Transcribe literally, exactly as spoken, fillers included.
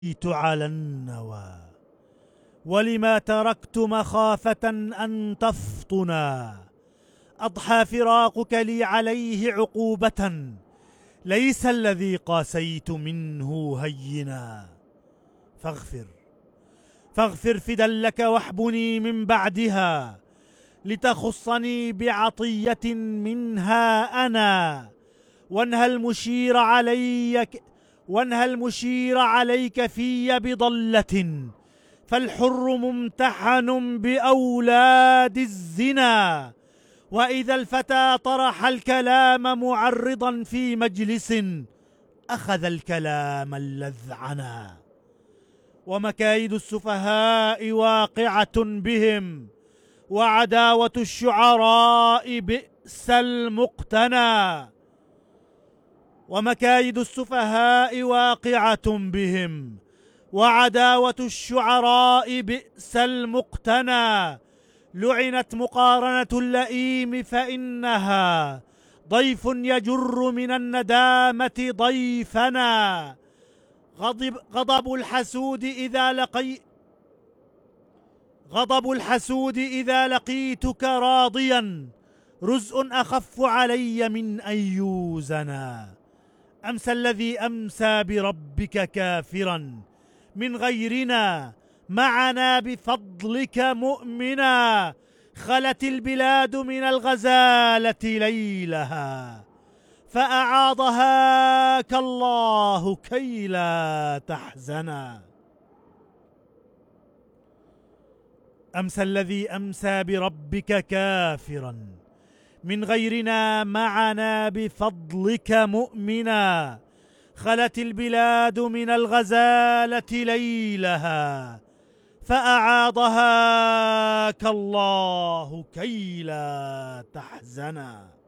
بقيت على النوى ولما تركت مخافة أن تفطنا. أضحى فراقك لي عليه عقوبة، ليس الذي قاسيت منه هينا. فاغفر فاغفر فدا لك واحبني من بعدها، لتخصني بعطية منها أنا. وانهى المشير علي وانهى المشير عليك في بضلة، فالحر ممتحن بأولاد الزنا. وإذا الفتى طرح الكلام معرضا في مجلس، أخذ الكلام اللذعنا. ومكايد السفهاء واقعة بهم، وعداوة الشعراء بئس المقتنى. ومكايد السفهاء واقعة بهم، وعداوة الشعراء بئس المقتنى. لعنت مقارنة اللئيم فإنها ضيف يجر من الندامة ضيفنا. غضب, غضب الحسود إذا لقي غضب الحسود إذا لقيتك راضيا، رزء أخف علي من أن يوزنا. أمسى الذي أمسى بربك كافرا، من غيرنا معنا بفضلك مؤمنا. خلت البلاد من الغزالة ليلها، فأعاضهاك الله كي لا تحزنا. أمسى الذي أمسى بربك كافرا، من غيرنا معنا بفضلك مؤمنا. خلت البلاد من الغزالة ليلها، فأعاضهاك الله كي لا تحزنا.